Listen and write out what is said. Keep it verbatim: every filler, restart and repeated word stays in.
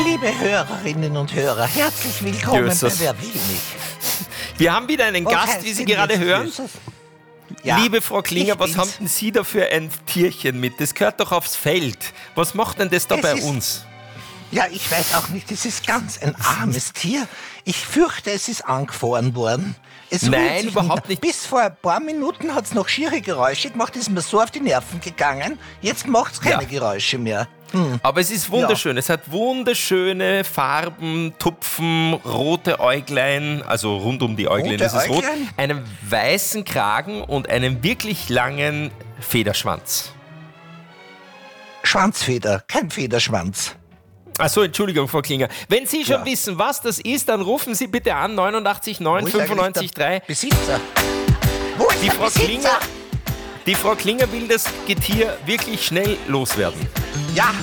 Liebe Hörerinnen und Hörer, herzlich willkommen Jesus. bei Wer will mich? Wir haben wieder einen Was Gast, heißt wie Sie denn gerade jetzt hören. Böses? Ja, Liebe Frau Klinger, ich was haben bin's. denn Sie da für ein Tierchen mit? Das gehört doch aufs Feld. Was macht denn das da Es bei ist- uns? Ja, ich weiß auch nicht, es ist ganz ein armes Tier. Ich fürchte, es ist angefahren worden. Es Nein, rührt sich überhaupt nicht. Bis vor ein paar Minuten hat es noch schiere Geräusche gemacht, ist mir so auf die Nerven gegangen. Jetzt macht es keine Ja. Geräusche mehr. Aber es ist wunderschön. Es hat wunderschöne Farben, Tupfen, rote Äuglein, also rund um die Äuglein Rote ist es rot, Äuglein? einen weißen Kragen und einen wirklich langen Federschwanz. Schwanzfeder, kein Federschwanz. Achso, Entschuldigung, Frau Klinger. Wenn Sie schon Ja. wissen, was das ist, dann rufen Sie bitte an neunundachtzig neun Wo ist eigentlich fünfundneunzig der drei. Besitzer? Wo ist Die der Frau, Besitzer? Klinger, die Frau Klinger will das Getier wirklich schnell loswerden. Ja,